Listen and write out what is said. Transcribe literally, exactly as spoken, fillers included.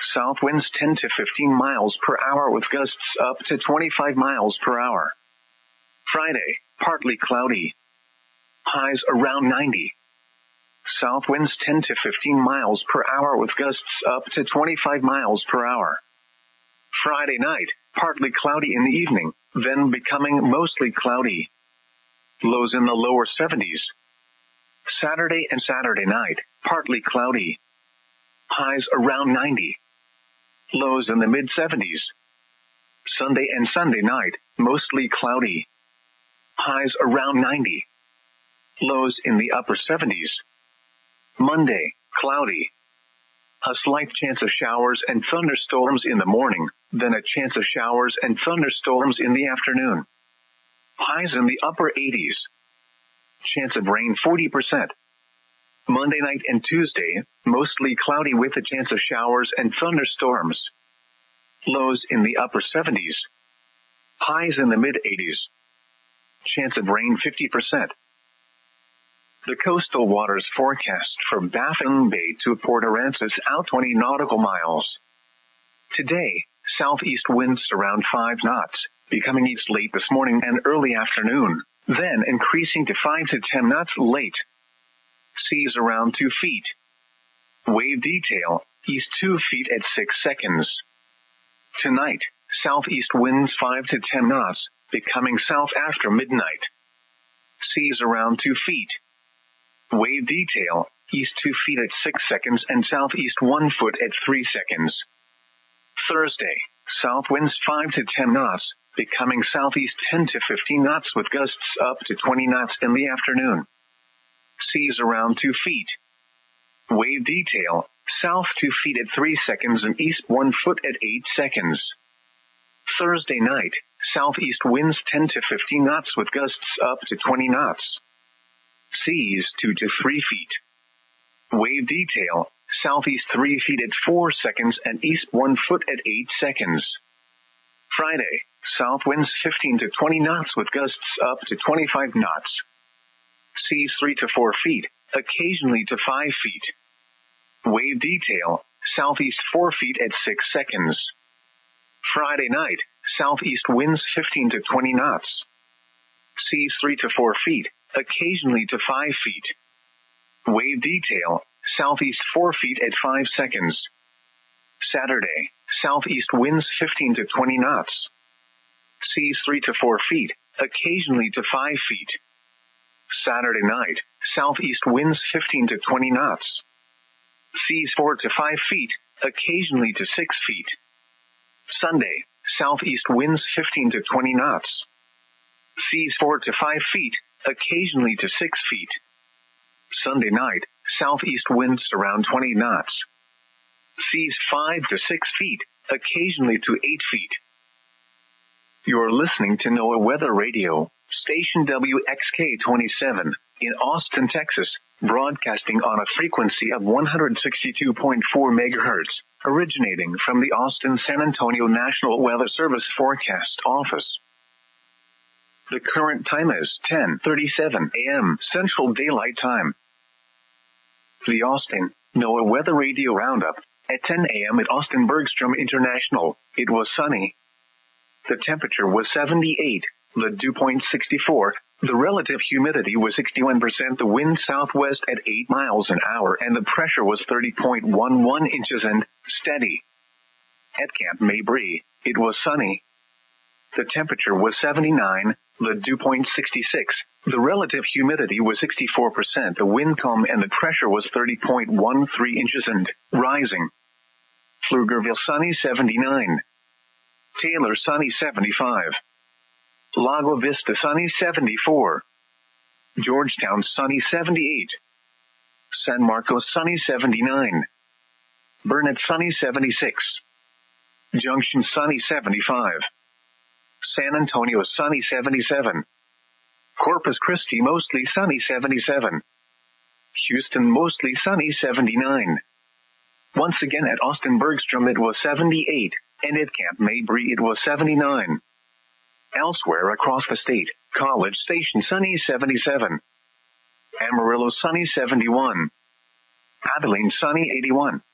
South winds ten to fifteen miles per hour with gusts up to twenty-five miles per hour. Friday, partly cloudy. Highs around ninety. South winds ten to fifteen miles per hour with gusts up to twenty-five miles per hour. Friday night, partly cloudy in the evening, then becoming mostly cloudy. Lows in the lower seventies. Saturday and Saturday night, partly cloudy. Highs around ninety. Lows in the mid seventies. Sunday and Sunday night, mostly cloudy. Highs around ninety. Lows in the upper seventies. Monday, cloudy. A slight chance of showers and thunderstorms in the morning, then a chance of showers and thunderstorms in the afternoon. Highs in the upper eighties. Chance of rain forty percent. Monday night and Tuesday, mostly cloudy with a chance of showers and thunderstorms. Lows in the upper seventies. Highs in the mid eighties. Chance of rain fifty percent. The coastal waters forecast for Baffin Bay to Port Aransas out twenty nautical miles. Today, southeast winds around five knots, becoming east late this morning and early afternoon, then increasing to five to ten knots late. Seas around two feet. Wave detail, east two feet at six seconds. Tonight, southeast winds five to ten knots, becoming south after midnight. Seas around two feet. Wave detail, east two feet at six seconds and southeast one foot at three seconds. Thursday, south winds five to ten knots, becoming southeast ten to fifteen knots with gusts up to twenty knots in the afternoon. Seas around two feet. Wave detail, south two feet at three seconds and east one foot at eight seconds. Thursday night, southeast winds ten to fifteen knots with gusts up to twenty knots. Seas two to three feet. Wave detail, southeast three feet at four seconds and east one foot at eight seconds. Friday, south winds fifteen to twenty knots with gusts up to twenty-five knots. Seas three to four feet, occasionally to five feet. Wave detail, southeast four feet at six seconds. Friday night, southeast winds fifteen to twenty knots. Seas three to four feet, occasionally to five feet. Wave detail, southeast four feet at five seconds. Saturday, southeast winds fifteen to twenty knots. Seas three to four feet, occasionally to five feet. Saturday night, southeast winds fifteen to twenty knots. Seas four to five feet, occasionally to six feet. Sunday, southeast winds fifteen to twenty knots. Seas four to five feet, occasionally to six feet. Sunday night, southeast winds around twenty knots. Seas five to six feet, occasionally to eight feet. You're listening to NOAA Weather Radio, station W X K twenty-seven, in Austin, Texas, broadcasting on a frequency of one hundred sixty-two point four megahertz, originating from the Austin-San Antonio National Weather Service Forecast Office. The current time is ten thirty-seven a.m. Central Daylight Time. The Austin NOAA Weather Radio Roundup. At ten a.m. at Austin Bergstrom International, it was sunny. The temperature was seventy-eight, the dew point sixty-four, the relative humidity was sixty-one percent, the wind southwest at eight miles an hour, and the pressure was thirty point one one inches and steady. At Camp Mabry, it was sunny. The temperature was seventy-nine, the dew point sixty-six, the relative humidity was sixty-four percent, the wind calm and the pressure was thirty point one three inches and rising. Pflugerville sunny seventy-nine. Taylor sunny seventy-five. Lago Vista sunny seventy-four. Georgetown sunny seventy-eight. San Marcos sunny seventy-nine. Burnett sunny seventy-six. Junction sunny seventy-five. San Antonio sunny seventy-seven. Corpus Christi mostly sunny seventy-seven. Houston mostly sunny seventy-nine. Once again at Austin Bergstrom it was seventy-eight, and at Camp Mabry it was seventy-nine. Elsewhere across the state, College Station sunny seventy-seven. Amarillo sunny seventy-one. Abilene sunny eighty-one.